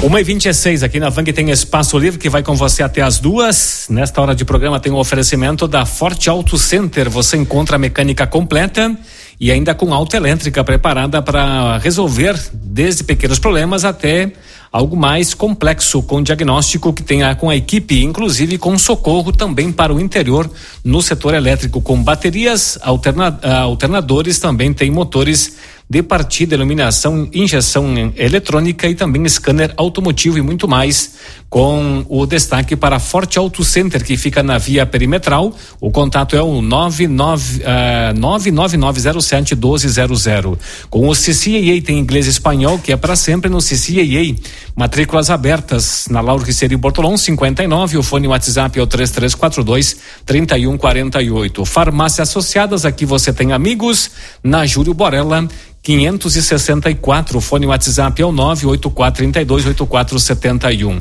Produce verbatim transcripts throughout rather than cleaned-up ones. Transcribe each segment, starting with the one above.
uma e vinte e seis aqui na Vang tem Espaço Livre que vai com você até as duas. Nesta hora de programa tem um oferecimento da Forte Auto Center. Você encontra a mecânica completa e ainda com auto elétrica preparada para resolver desde pequenos problemas até algo mais complexo, com diagnóstico que tenha com a equipe, inclusive com socorro também para o interior no setor elétrico, com baterias, alterna, alternadores, também tem motores de partida, iluminação, injeção eletrônica e também scanner automotivo e muito mais, com o destaque para Forte Auto Center, que fica na via perimetral. O contato é o nove nove nove zero sete um dois zero zero. Com o C C A A tem inglês e espanhol, que é para sempre no C C A A. Matrículas abertas na Lauro Riceri Bortolão cinquenta e nove, o fone WhatsApp é o três três quatro dois, três um quatro oito. Farmácia Associadas, aqui você tem amigos, na Júlio Borella quinhentos e sessenta e quatro, o fone WhatsApp é o nove oito quatro três dois oito quatro sete um.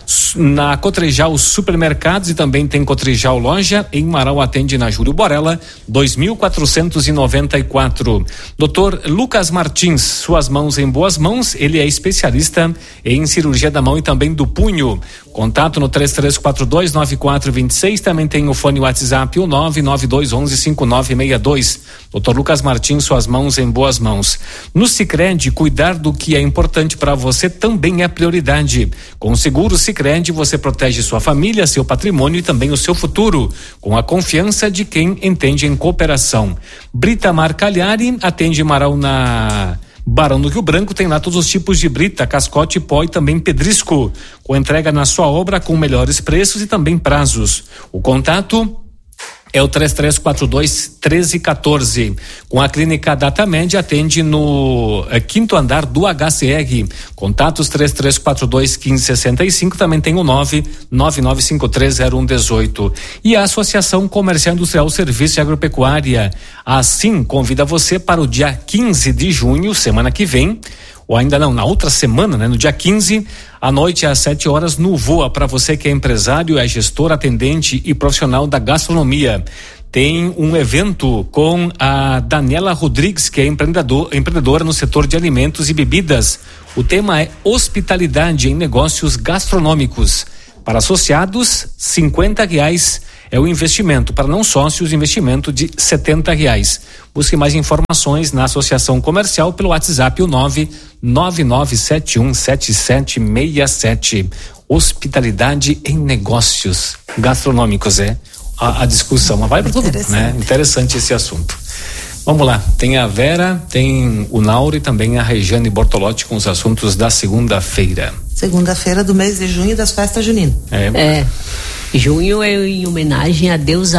Na Cotrijal Supermercados e também tem Cotrijal Loja, em Marau atende na Júlio Borella dois mil quatrocentos e noventa e quatro. Doutor Lucas Martins, suas mãos em boas mãos, ele é especialista em cirurgia da mão e também do punho. Contato no três três quatro dois nove quatro dois seis, também tem o fone WhatsApp o nove nove dois um um cinco nove seis dois. doutor Lucas Martins, suas mãos em boas mãos. No Sicredi, cuidar do que é importante para você também é prioridade. Com o seguro Sicredi, você protege sua família, seu patrimônio e também o seu futuro, com a confiança de quem entende em cooperação. Britamar Cagliari atende Marau na Barão do Rio Branco, tem lá todos os tipos de brita, cascote, pó e também pedrisco, com entrega na sua obra com melhores preços e também prazos. O contato é o três três quatro dois, um três um quatro. Com a clínica Datamed, atende no é, quinto andar do H C R. Contatos três três quatro dois, um cinco seis cinco, também tem o nove nove nove cinco três zero um um oito. E a Associação Comercial Industrial Serviço e Agropecuária, assim, convida você para o dia quinze de junho, semana que vem, ou ainda não, na outra semana, né? No dia quinze, à noite às sete horas, no Voa, para você que é empresário, é gestor, atendente e profissional da gastronomia. Tem um evento com a Daniela Rodrigues, que é empreendedor, empreendedora no setor de alimentos e bebidas. O tema é hospitalidade em negócios gastronômicos. Para associados, cinquenta reais é o investimento. Para não sócios, investimento de setenta reais. Busque mais informações na Associação Comercial pelo WhatsApp o nove nove nove sete um sete sete seis sete. Hospitalidade em negócios gastronômicos é a, a discussão. Mas vai para tudo, né? Interessante esse assunto. Vamos lá, tem a Vera, tem o Nauro e também a Regiane Bortolotti com os assuntos da segunda-feira. Segunda-feira do mês de junho das festas juninas. É. é. Junho é em homenagem a Deus